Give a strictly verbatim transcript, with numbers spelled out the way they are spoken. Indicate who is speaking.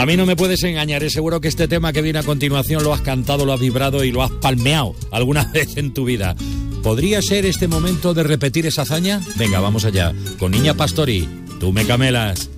Speaker 1: A mí no me puedes engañar, es seguro que este tema que viene a continuación lo has cantado, lo has vibrado y lo has palmeado alguna vez en tu vida. ¿Podría ser este momento de repetir esa hazaña? Venga, vamos allá. Con Niña Pastori, Tú me camelas.